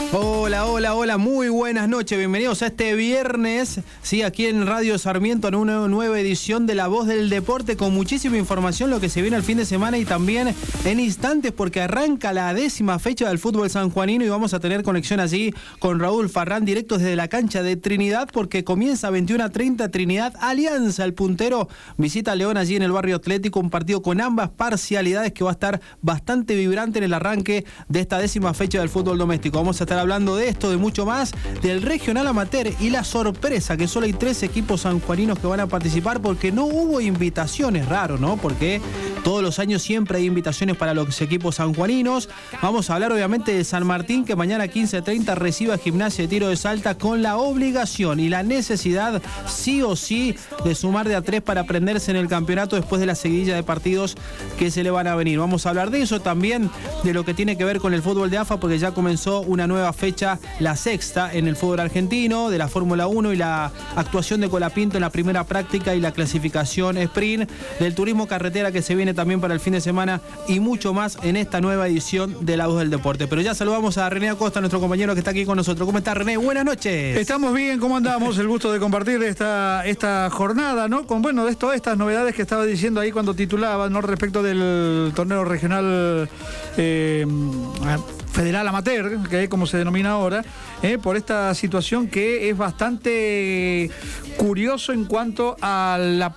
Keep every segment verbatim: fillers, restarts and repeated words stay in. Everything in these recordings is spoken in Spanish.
Hola, hola, hola, muy buenas noches, bienvenidos a este viernes, sí, aquí en Radio Sarmiento en una nueva edición de La Voz del Deporte con muchísima información, lo que se viene al fin de semana y también en instantes porque arranca la décima fecha del fútbol sanjuanino y vamos a tener conexión allí con Raúl Farrán directo desde la cancha de Trinidad porque comienza veintiuno a treinta Trinidad Alianza, el puntero visita a León allí en el barrio Atlético, un partido con ambas parcialidades que va a estar bastante vibrante en el arranque de esta décima fecha del fútbol doméstico. Vamos a estar hablando de esto, de mucho más, del regional amateur y la sorpresa que solo hay tres equipos sanjuaninos que van a participar porque no hubo invitaciones, raro, ¿no? Porque todos los años siempre hay invitaciones para los equipos sanjuaninos. Vamos a hablar obviamente de San Martín que mañana quince treinta recibe a Gimnasia de Tiro de Salta con la obligación y la necesidad sí o sí de sumar de a tres para prenderse en el campeonato después de la seguidilla de partidos que se le van a venir. Vamos a hablar de eso también, de lo que tiene que ver con el fútbol de A F A porque ya comenzó una nueva fecha, la sexta en el fútbol argentino, de la Fórmula uno y la actuación de Colapinto en la primera práctica y la clasificación sprint, del turismo carretera que se viene también para el fin de semana y mucho más en esta nueva edición de La Voz del Deporte. Pero ya saludamos a René Acosta, nuestro compañero que está aquí con nosotros. ¿Cómo está, René? Buenas noches. Estamos bien, ¿cómo andamos? El gusto de compartir esta, esta jornada, ¿no? Con, bueno, de todas estas novedades que estaba diciendo ahí cuando titulaba, ¿no? Respecto del torneo regional eh, federal amateur, que es como se denomina ahora, eh, por esta situación que es bastante curioso en cuanto a, la,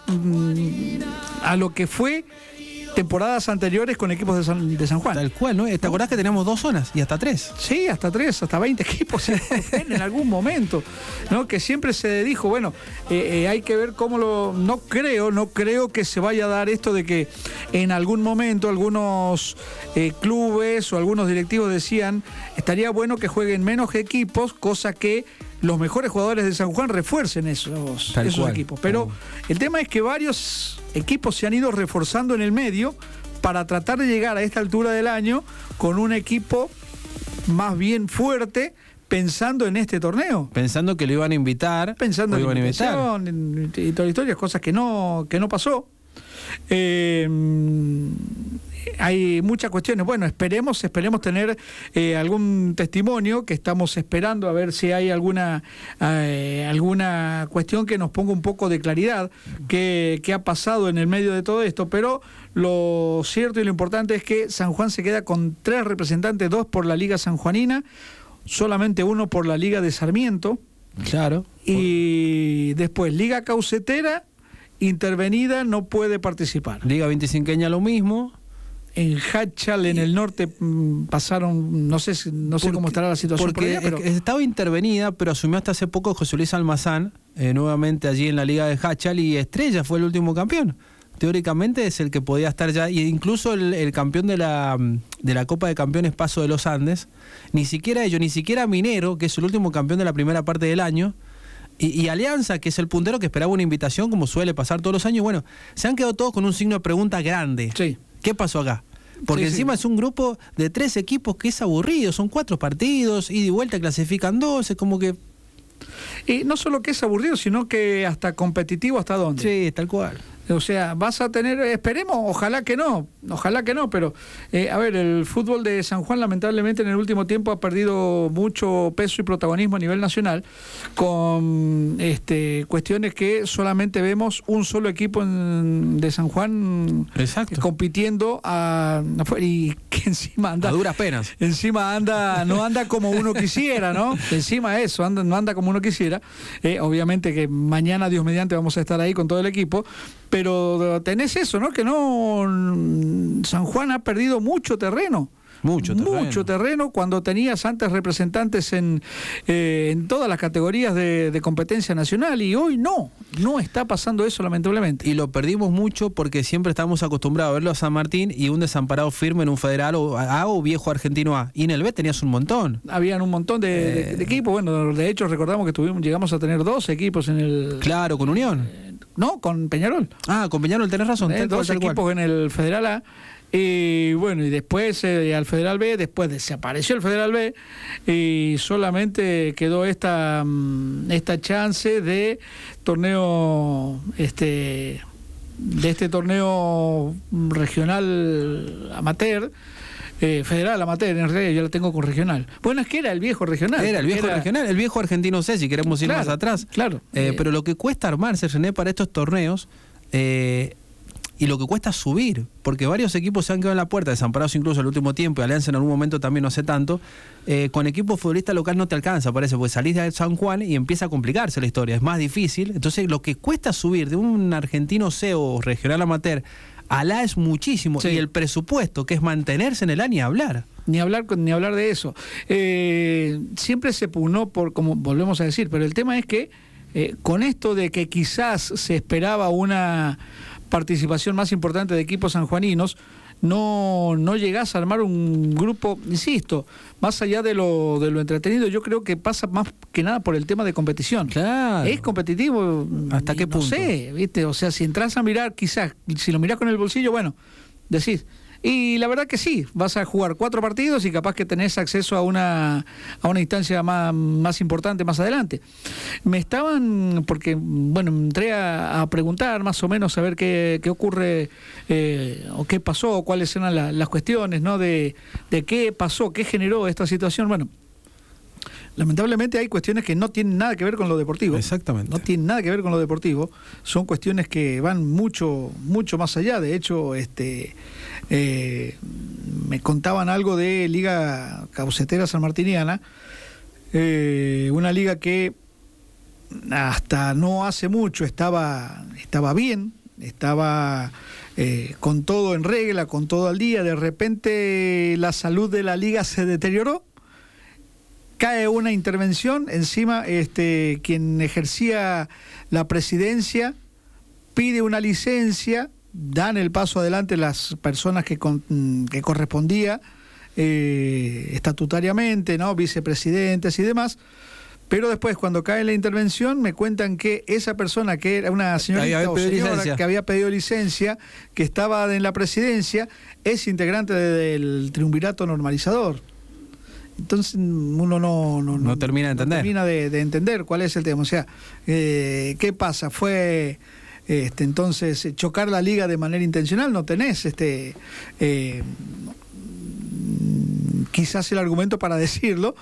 a lo que fue temporadas anteriores con equipos de San, de San Juan. Tal cual, ¿no? ¿Te acordás que teníamos dos zonas y hasta tres? Sí, hasta tres, hasta veinte equipos en algún momento, ¿no? Que siempre se dijo, bueno, eh, eh, hay que ver cómo lo... No creo, no creo que se vaya a dar esto de que en algún momento algunos eh, clubes o algunos directivos decían, estaría bueno que jueguen menos equipos, cosa que los mejores jugadores de San Juan refuercen esos, esos equipos. Pero oh. el tema es que varios equipos se han ido reforzando en el medio para tratar de llegar a esta altura del año con un equipo más bien fuerte, pensando en este torneo. Pensando que lo iban a invitar. Pensando en la invitación en, y toda la historia, cosas que no, que no pasó. Eh, hay muchas cuestiones. Bueno, esperemos, esperemos tener eh, algún testimonio, que estamos esperando a ver si hay alguna eh, alguna cuestión que nos ponga un poco de claridad qué que ha pasado en el medio de todo esto, pero lo cierto y lo importante es que San Juan se queda con tres representantes, dos por la Liga Sanjuanina, solamente uno por la Liga de Sarmiento. Claro. Y después Liga Caucetera intervenida no puede participar. Liga veinticinqueña lo mismo. En Hachal, en el norte, pasaron, no sé no sé porque, cómo estará la situación porque por allá, pero... estaba intervenida, pero asumió hasta hace poco José Luis Almazán, eh, nuevamente allí en la Liga de Hachal, y Estrella fue el último campeón. Teóricamente es el que podía estar ya, y incluso el, el campeón de la, de la Copa de Campeones Paso de los Andes, ni siquiera ellos, ni siquiera Minero, que es el último campeón de la primera parte del año, Y, y Alianza, que es el puntero que esperaba una invitación, como suele pasar todos los años, bueno, se han quedado todos con un signo de pregunta grande. Sí. ¿Qué pasó acá? Porque sí, encima sí. es un grupo de tres equipos que es aburrido, son cuatro partidos, ida y vuelta clasifican dos, es como que... Y no solo que es aburrido, sino que hasta competitivo, ¿hasta dónde? Sí, tal cual. O sea, vas a tener, esperemos, ojalá que no, ojalá que no, pero eh, a ver, el fútbol de San Juan lamentablemente en el último tiempo ha perdido mucho peso y protagonismo a nivel nacional, con este cuestiones que solamente vemos un solo equipo en, de San Juan Exacto. compitiendo a, y que encima anda... A duras penas. Encima anda, no anda como uno quisiera, ¿no? Encima eso, anda, no anda como uno quisiera. Eh, obviamente que mañana, Dios mediante, vamos a estar ahí con todo el equipo, pero tenés eso, ¿no? Que no... San Juan ha perdido mucho terreno. Mucho terreno. Mucho terreno cuando tenías antes representantes en, eh, en todas las categorías de, de competencia nacional y hoy no, no está pasando eso lamentablemente. Y lo perdimos mucho porque siempre estábamos acostumbrados a verlo a San Martín y un desamparado firme en un federal o A o viejo argentino A. Y en el B tenías un montón. Habían un montón de, eh... de, de equipos, bueno, de hecho recordamos que tuvimos, llegamos a tener dos equipos en el... Claro, con Unión. Eh, no, con Peñarol. Ah, con Peñarol, tenés razón. Eh, dos equipos cual. En el Federal A. Y bueno, y después eh, al Federal B, después desapareció el Federal B y solamente quedó esta, esta chance de torneo, este, de este torneo regional amateur, Eh, federal, amateur, en realidad yo la tengo con regional. Bueno, es que era el viejo regional. Era el viejo era... regional, el viejo argentino C, si queremos ir claro, más atrás. Claro. Eh, eh... Pero lo que cuesta armarse, René, para estos torneos, eh, y lo que cuesta subir, porque varios equipos se han quedado en la puerta, desamparados incluso el último tiempo, y Alianza en algún momento también no hace tanto, eh, con equipo futbolista local no te alcanza, parece, porque salís de San Juan y empieza a complicarse la historia, es más difícil. Entonces lo que cuesta subir de un argentino C o regional amateur a la es muchísimo, sí. Y el presupuesto, que es mantenerse en el A, ni hablar. Ni hablar, ni hablar de eso. Eh, siempre se pugnó por, como volvemos a decir, pero el tema es que eh, con esto de que quizás se esperaba una participación más importante de equipos sanjuaninos, no, no llegás a armar un grupo, insisto, más allá de lo, de lo entretenido, yo creo que pasa más que nada por el tema de competición. Claro. Es competitivo. ¿Hasta qué punto? No sé, ¿viste? O sea, si entras a mirar, quizás, si lo mirás con el bolsillo, bueno, decís. Y la verdad que sí, vas a jugar cuatro partidos y capaz que tenés acceso a una a una instancia más, más importante más adelante. Me estaban, porque, bueno, entré a, a preguntar más o menos a ver qué, qué ocurre eh, o qué pasó, o cuáles eran la, las cuestiones, ¿no? De, de qué pasó, qué generó esta situación. Bueno, lamentablemente hay cuestiones que no tienen nada que ver con lo deportivo. Exactamente. No tienen nada que ver con lo deportivo. Son cuestiones que van mucho, mucho más allá. De hecho, este, eh, me contaban algo de Liga Caucetera Sanmartiniana, eh, una liga que hasta no hace mucho estaba, estaba bien, estaba eh, con todo en regla, con todo al día. De repente la salud de la liga se deterioró. Cae una intervención, encima este, quien ejercía la presidencia pide una licencia, dan el paso adelante las personas que, con, que correspondía eh, estatutariamente, ¿no? Vicepresidentes y demás, pero después cuando cae la intervención me cuentan que esa persona que era una señorita o señora que había pedido licencia, que estaba en la presidencia, es integrante del triunvirato normalizador. Entonces uno no, no, no termina de entender, no termina de, de entender cuál es el tema. O sea, eh, ¿qué pasa? Fue este, entonces chocar la liga de manera intencional. No tenés este eh, quizás el argumento para decirlo,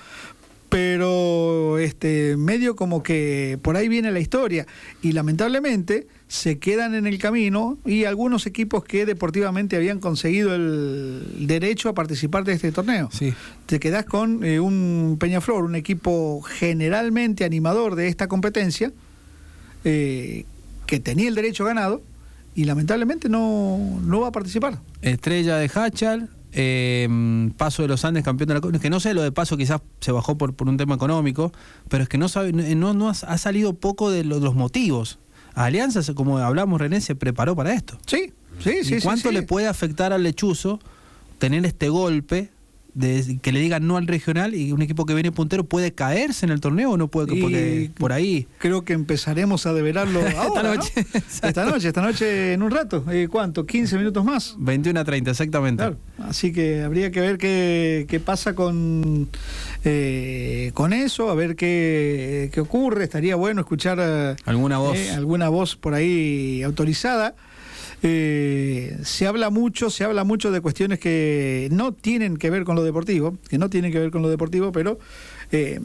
pero este medio como que por ahí viene la historia y lamentablemente se quedan en el camino, y algunos equipos que deportivamente habían conseguido el derecho a participar de este torneo. Sí. Te quedás con eh, un Peñaflor, un equipo generalmente animador de esta competencia, eh, que tenía el derecho ganado y lamentablemente no, no va a participar. Estrella de Hachal, eh, Paso de los Andes, campeón de la Copa. Que no sé, lo de Paso quizás se bajó por, por un tema económico, pero es que no, sabe, no, no ha, ha salido poco de, lo, de los motivos. Alianza, como hablamos, René, se preparó para esto. Sí, sí, sí. ¿Y cuánto sí, sí. le puede afectar al lechuzo tener este golpe de que le digan no al regional, y un equipo que viene puntero puede caerse en el torneo o no puede? Y porque por ahí creo que empezaremos a deberarlo ahora, esta noche, ¿no? esta noche, esta noche en un rato. Eh, ¿Cuánto? ¿quince minutos más? veintiuno a treinta, exactamente. Claro. Así que habría que ver qué, qué pasa con eh, con eso, a ver qué, qué ocurre. Estaría bueno escuchar eh, alguna voz, eh, alguna voz por ahí autorizada. Eh, se habla mucho, se habla mucho de cuestiones que no tienen que ver con lo deportivo, que no tienen que ver con lo deportivo, pero eh,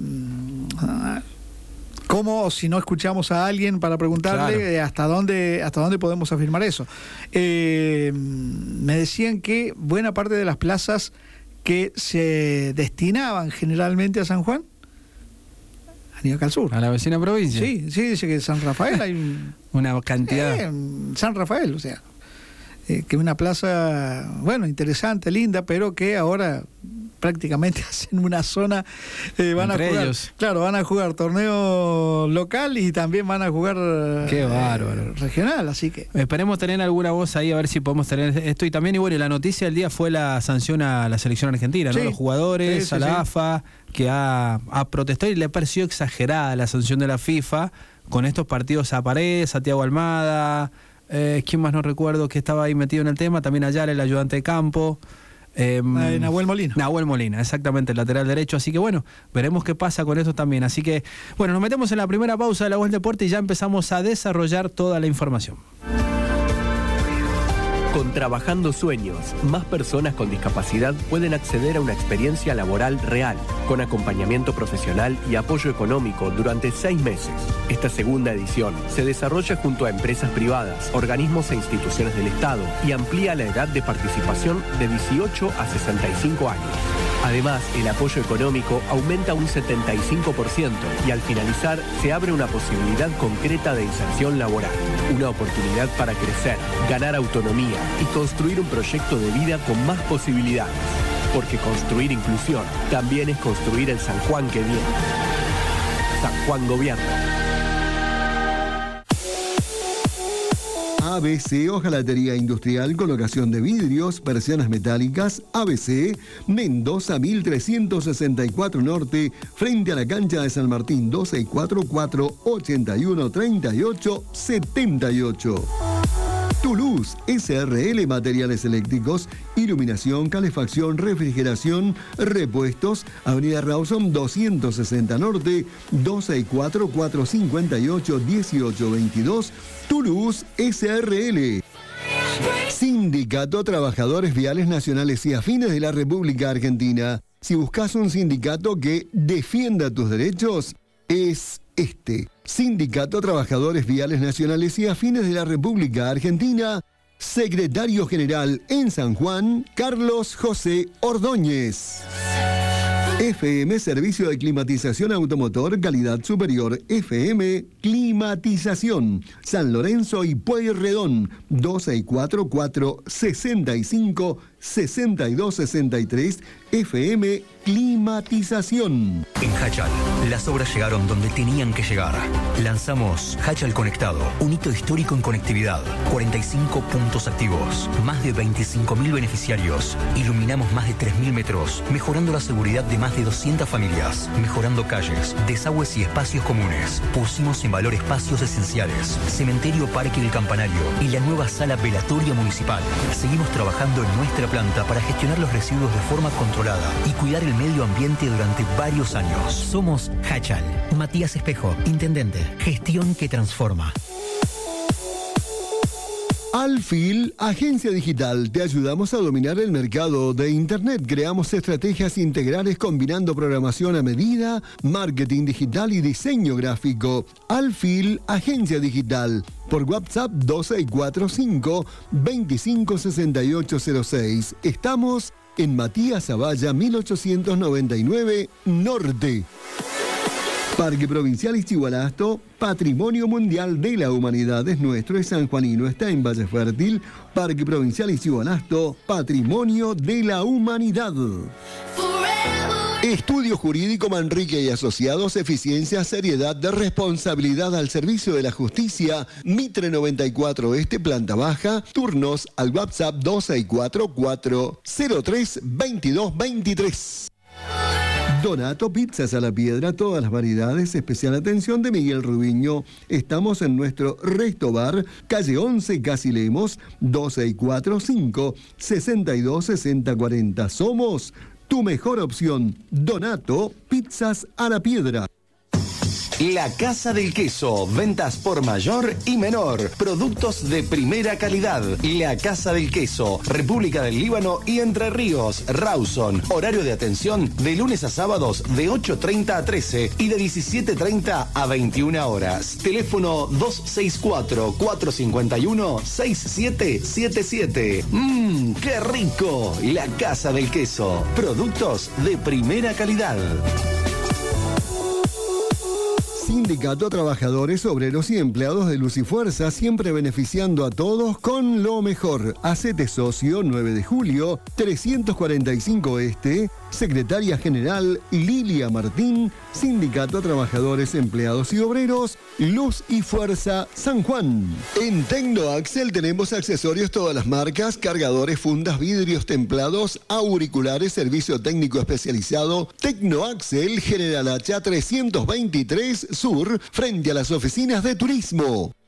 ¿cómo si no escuchamos a alguien para preguntarle claro. hasta dónde hasta dónde podemos afirmar eso? Eh, me decían que buena parte de las plazas que se destinaban generalmente a San Juan, acá al sur. A la vecina provincia. Sí, sí, dice que San Rafael hay un, una cantidad. Eh, San Rafael, o sea, eh, que una plaza, bueno, interesante, linda, pero que ahora prácticamente hacen una zona, eh, van Entre a jugar, ellos. Claro, van a jugar torneo local y también van a jugar Qué bárbaro. Eh, regional, así que esperemos tener alguna voz ahí a ver si podemos tener esto. Y también, y bueno, la noticia del día fue la sanción a la selección argentina, ¿no? Sí, los jugadores, sí, sí, a la sí. A F A, que ha, ha protestado y le pareció exagerada la sanción de la FIFA con estos partidos a Paredes, Santiago Almada, eh, ¿quién más no recuerdo que estaba ahí metido en el tema? También Ayala, el ayudante de campo. Eh, Nahuel Molina. Nahuel Molina, exactamente, el lateral derecho. Así que bueno, veremos qué pasa con esto también. Así que bueno, nos metemos en la primera pausa de La Voz del Deporte y ya empezamos a desarrollar toda la información. Con Trabajando Sueños, más personas con discapacidad pueden acceder a una experiencia laboral real, con acompañamiento profesional y apoyo económico durante seis meses. Esta segunda edición se desarrolla junto a empresas privadas, organismos e instituciones del Estado y amplía la edad de participación de dieciocho a sesenta y cinco años. Además, el apoyo económico aumenta un setenta y cinco por ciento y al finalizar se abre una posibilidad concreta de inserción laboral. Una oportunidad para crecer, ganar autonomía y construir un proyecto de vida con más posibilidades. Porque construir inclusión también es construir el San Juan que viene. San Juan Gobierno. A B C Hojalatería Industrial, colocación de vidrios, persianas metálicas. A B C, Mendoza mil trescientos sesenta y cuatro Norte, frente a la cancha de San Martín. Dos seis cuatro cuatro, ocho uno, tres ocho, siete ocho. Toulouse S R L, materiales eléctricos, iluminación, calefacción, refrigeración, repuestos. Avenida Rawson doscientos sesenta Norte, dos seis cuatro cuatro cinco ocho, uno ocho dos dos. Toulouse S R L. Sindicato Trabajadores Viales Nacionales y Afines de la República Argentina. Si buscas un sindicato que defienda tus derechos, es este. Sindicato Trabajadores Viales Nacionales y Afines de la República Argentina. Secretario General en San Juan, Carlos José Ordóñez. F M Servicio de Climatización Automotor, calidad superior. F M Climatización. San Lorenzo y Pueyrredón. dos seis cuatro cuatro, seis cinco, seis dos seis tres. F M Climatización. En Hachal, las obras llegaron donde tenían que llegar. Lanzamos Hachal Conectado, un hito histórico en conectividad. cuarenta y cinco puntos activos, más de veinticinco mil beneficiarios. Iluminamos más de tres mil metros, mejorando la seguridad de más de doscientas familias, mejorando calles, desagües y espacios comunes. Pusimos en valor espacios esenciales, cementerio Parque del Campanario y la nueva sala velatoria municipal. Seguimos trabajando en nuestra planta para gestionar los residuos de forma controlada y cuidar el medio ambiente durante varios años. Somos Hachal. Matías Espejo, Intendente. Gestión que transforma. Alfil, agencia digital. Te ayudamos a dominar el mercado de Internet. Creamos estrategias integrales combinando programación a medida, marketing digital y diseño gráfico. Alfil, agencia digital. Por WhatsApp dos seis cuatro cinco, veinticinco sesenta y ocho cero seis. Estamos en Matías Zavalla mil ochocientos noventa y nueve Norte. Parque Provincial Ixigualasto, Patrimonio Mundial de la Humanidad. Es nuestro, es sanjuanino, está en Valle Fértil. Parque Provincial Ixigualasto, Patrimonio de la Humanidad. Estudio Jurídico Manrique y Asociados, eficiencia, seriedad, de responsabilidad al servicio de la justicia. Mitre noventa y cuatro Este, planta baja. Turnos al WhatsApp dos seis cuatro cuatro cero tres veintidós veintitrés. Donato Pizzas a la Piedra, todas las variedades, especial atención de Miguel Rubiño. Estamos en nuestro Resto Bar, calle once, Casi Lemos, dos seis cuatro cinco, sesenta y dos sesenta cuarenta. Somos tu mejor opción. Donato Pizzas a la Piedra. La Casa del Queso, ventas por mayor y menor, productos de primera calidad. La Casa del Queso, República del Líbano y Entre Ríos, Rawson. Horario de atención de lunes a sábados de ocho treinta a trece y de diecisiete treinta a veintiuna horas. Teléfono dos seis cuatro, cuatro cinco uno, seis siete siete siete. Mmm, qué rico. La Casa del Queso, productos de primera calidad. Sindicato Trabajadores, Obreros y Empleados de Luz y Fuerza, siempre beneficiando a todos con lo mejor. Hacete socio, nueve de julio, trescientos cuarenta y cinco Este, Secretaria General Lilia Martín, Sindicato Trabajadores, Empleados y Obreros, Luz y Fuerza, San Juan. En Tecnoaxel tenemos accesorios todas las marcas, cargadores, fundas, vidrios templados, auriculares, servicio técnico especializado. Tecnoaxel, General Hacha trescientos veintitrés Sur, frente a las oficinas de turismo.